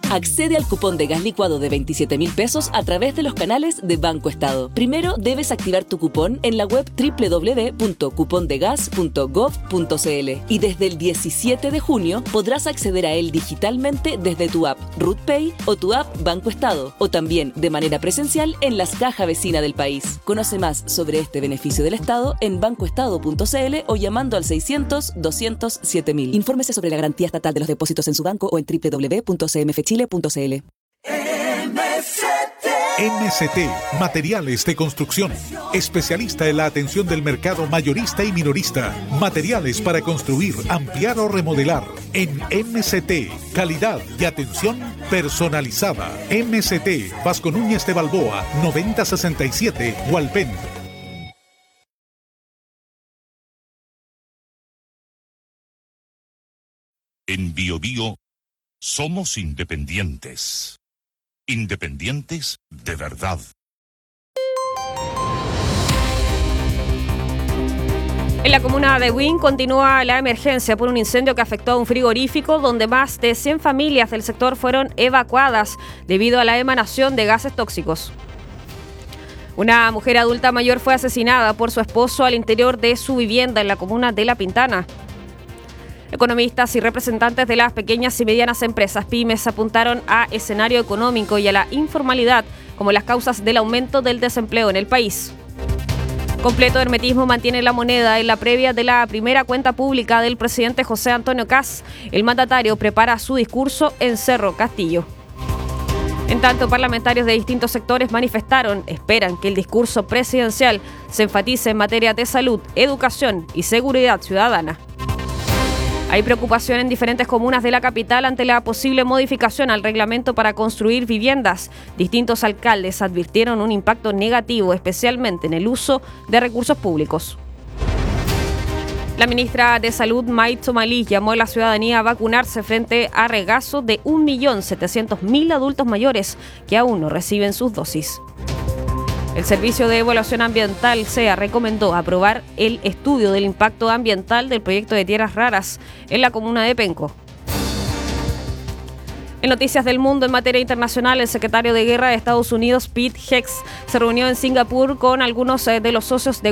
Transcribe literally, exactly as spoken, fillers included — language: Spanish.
Accede al cupón de gas licuado de veintisiete mil pesos a través de los canales de Banco Estado. Primero debes activar tu cupón en la web doble u doble u doble u punto cupondegas punto gov punto c l y desde el diecisiete de junio podrás acceder a él digitalmente desde tu app RootPay o tu app Banco Estado, o también de manera presencial en las cajas vecinas del país. Conoce más sobre este beneficio del Estado en bancoestado punto c l o llamando al seiscientos, doscientos, siete mil. Infórmese sobre la garantía estatal de los depósitos en su banco o en doble u doble u doble u punto c m f chile punto c l. M S T. M S T, Materiales de Construcción. Especialista en la atención del mercado mayorista y minorista. Materiales para construir, ampliar o remodelar. En M S T, calidad y atención personalizada. M S T, Vasco Núñez de Balboa, noventa sesenta y siete, Hualpén. En Bio Bio somos independientes. Independientes de verdad. En la comuna de Huín continúa la emergencia por un incendio que afectó a un frigorífico donde más de cien familias del sector fueron evacuadas debido a la emanación de gases tóxicos. Una mujer adulta mayor fue asesinada por su esposo al interior de su vivienda en la comuna de La Pintana. Economistas y representantes de las pequeñas y medianas empresas pymes apuntaron a escenario económico y a la informalidad como las causas del aumento del desempleo en el país. Completo hermetismo mantiene la moneda en la previa de la primera cuenta pública del presidente José Antonio Kast. El mandatario prepara su discurso en Cerro Castillo. En tanto, parlamentarios de distintos sectores manifestaron, esperan que el discurso presidencial se enfatice en materia de salud, educación y seguridad ciudadana. Hay preocupación en diferentes comunas de la capital ante la posible modificación al reglamento para construir viviendas. Distintos alcaldes advirtieron un impacto negativo, especialmente en el uso de recursos públicos. La ministra de Salud, May Tzomalí, llamó a la ciudadanía a vacunarse frente a regazo de un millón setecientos mil adultos mayores que aún no reciben sus dosis. El Servicio de Evaluación Ambiental, S E A, recomendó aprobar el estudio del impacto ambiental del proyecto de tierras raras en la comuna de Penco. En noticias del mundo en materia internacional, el secretario de Guerra de Estados Unidos, Pete Hegseth, se reunió en Singapur con algunos de los socios de